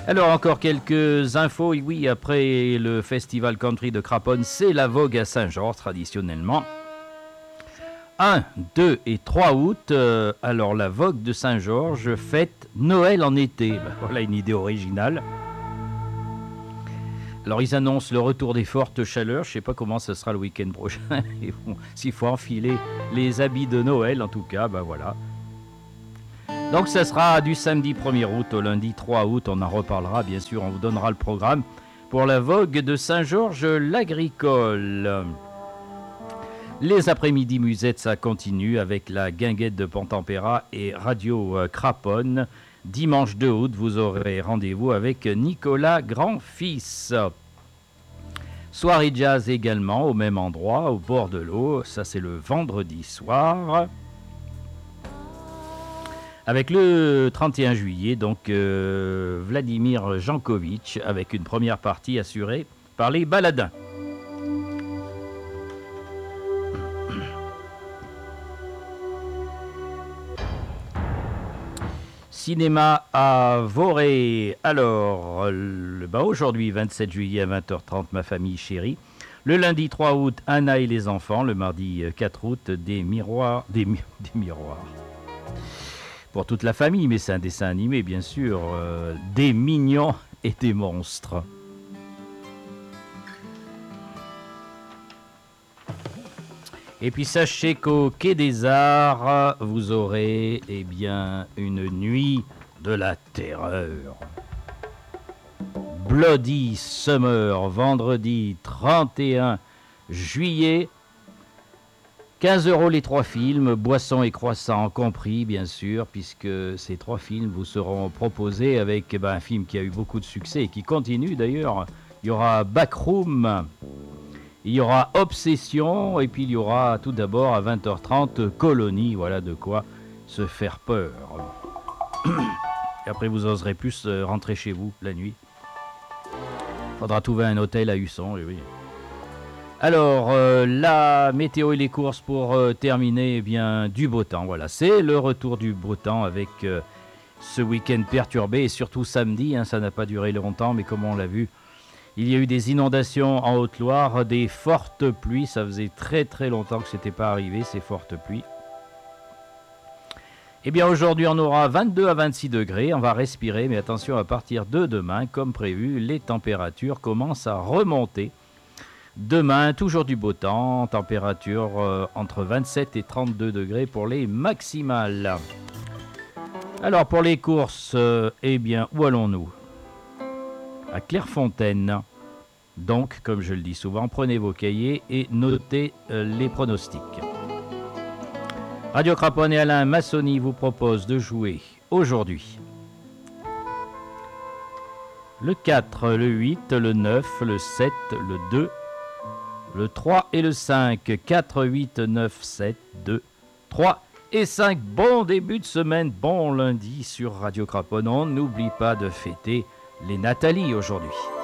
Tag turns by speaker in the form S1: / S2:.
S1: Alors encore quelques infos. Oui, après le festival country de Craponne, c'est la vogue à Saint-Georges traditionnellement. 1, 2 et 3 août, alors la vogue de Saint-Georges fête Noël en été. Ben, voilà une idée originale. Alors ils annoncent le retour des fortes chaleurs. Je ne sais pas comment ce sera le week-end prochain. Et bon, s'il faut enfiler les habits de Noël, en tout cas, ben voilà. Donc ça sera du samedi 1er août au lundi 3 août. On en reparlera bien sûr, on vous donnera le programme pour la vogue de Saint-Georges l'Agricole. Les après-midi musettes, ça continue avec la guinguette de Pont-Tempéra et Radio Craponne. Dimanche 2 août, vous aurez rendez-vous avec Nicolas Grand-Fils. Soirée jazz également au même endroit, au bord de l'eau. Ça, c'est le vendredi soir. Avec le 31 juillet, donc Vladimir Jankovic, avec une première partie assurée par les Baladins. Cinéma à Voré. Alors, aujourd'hui, 27 juillet à 20h30, Ma famille chérie. Le lundi 3 août, Anna et les enfants. Le mardi 4 août, des miroirs. Des miroirs. Pour toute la famille, mais c'est un dessin animé, bien sûr. Des mignons et des monstres. Et puis sachez qu'au Quai des Arts, vous aurez une nuit de la terreur. Bloody Summer, vendredi 31 juillet. 15 € les 3 films, boissons et croissants compris, bien sûr, puisque ces 3 films vous seront proposés avec un film qui a eu beaucoup de succès et qui continue d'ailleurs. Il y aura Backroom, il y aura Obsession, et puis il y aura tout d'abord à 20h30 Colonie. Voilà de quoi se faire peur. Et après vous oserez plus rentrer chez vous la nuit. Faudra trouver un hôtel à Husson, oui. Alors, la météo et les courses pour terminer, du beau temps. Voilà, c'est le retour du beau temps avec ce week-end perturbé et surtout samedi. Ça n'a pas duré longtemps, mais comme on l'a vu, il y a eu des inondations en Haute-Loire, des fortes pluies. Ça faisait très très longtemps que ce n'était pas arrivé, ces fortes pluies. Aujourd'hui, on aura 22 à 26 degrés. On va respirer, mais attention, à partir de demain, comme prévu, les températures commencent à remonter. Demain, toujours du beau temps, température entre 27 et 32 degrés pour les maximales. Alors pour les courses, où allons-nous ? À Clairefontaine. Donc, comme je le dis souvent, prenez vos cahiers et notez les pronostics. Radio Craponne et Alain Massoni vous proposent de jouer aujourd'hui le 4, le 8, le 9, le 7, le 2, le 3 et le 5, 4, 8, 9, 7, 2, 3 et 5. Bon début de semaine, bon lundi sur Radio Craponne. On n'oublie pas de fêter les Nathalie aujourd'hui.